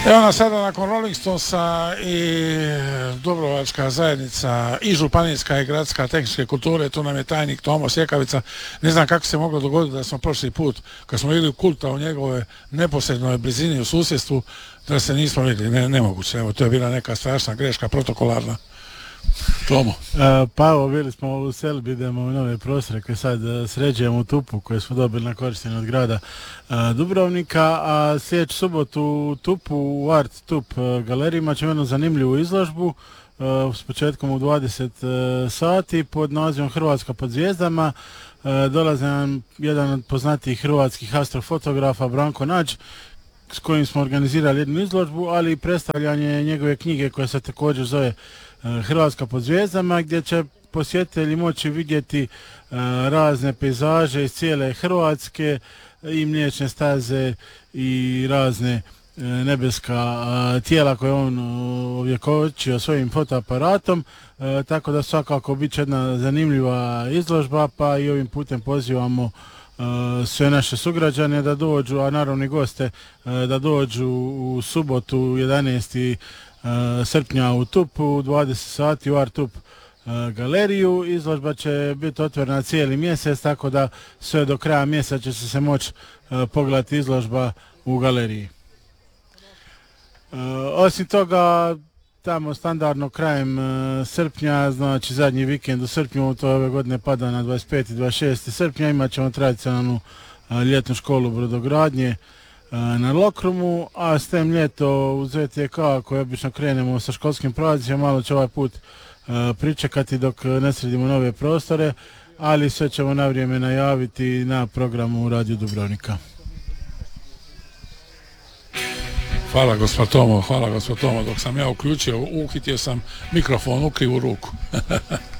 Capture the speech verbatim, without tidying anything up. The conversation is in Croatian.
Evo nas sada nakon Rolling Stonesa i Dubrovačka zajednica i županijska i gradska tehničke kulture, tu nam je tajnik Tomo Sjekavica. Ne znam kako se moglo dogoditi da smo prošli put, kad smo bili u Kulta u njegove neposrednoj blizini u susjedstvu, da se nismo vidjeli. Ne, nemoguće, evo, to je bila neka strašna greška protokolarna. Tomo. Uh, pa evo, bili smo u selbi, idemo u nove prostore koje sad uh, sređujemo u Tupu koje smo dobili na korištenje od grada uh, Dubrovnika, a sljedeću subotu u Tupu u Art Tup uh, galeriji imat ćemo jednu zanimljivu izložbu uh, s početkom u dvadeset uh, sati pod nazivom Hrvatska pod zvijezdama. Uh, dolazi nam jedan od poznatijih hrvatskih astrofotografa, Branko Nađ, s kojim smo organizirali jednu izložbu, ali i predstavljanje njegove knjige koja se također zove Hrvatska pod zvijezdama, gdje će posjetitelji moći vidjeti uh, razne pejzaže iz cijele Hrvatske i mliječne staze i razne uh, nebeska uh, tijela koje on uvjekočio svojim fotoaparatom, uh, tako da svakako bit će jedna zanimljiva izložba, pa i ovim putem pozivamo uh, sve naše sugrađane da dođu, a naravno i goste uh, da dođu u subotu jedanaestog srpnja u Tup u dvadeset sati u Art Tup galeriju. Izložba će biti otvorena cijeli mjesec, tako da sve do kraja mjeseca će se, se moći pogledati izložba u galeriji. Osim toga, tamo standardno krajem srpnja, znači zadnji vikend u srpnju, to ove godine pada na dvadeset peti i dvadeset šesti srpnja, imat ćemo tradicionalnu ljetnu školu brodogradnje na Lokrumu, a s tem ljeto uz V T K koje obično krenemo sa školskim praznicima, malo će ovaj put uh, pričekati dok ne sredimo nove prostore, ali sve ćemo na vrijeme najaviti na programu Radio Dubrovnika. Hvala gospod Tomo, hvala gospod Tomo. Dok sam ja uključio, uhitio sam mikrofon u krivu ruku.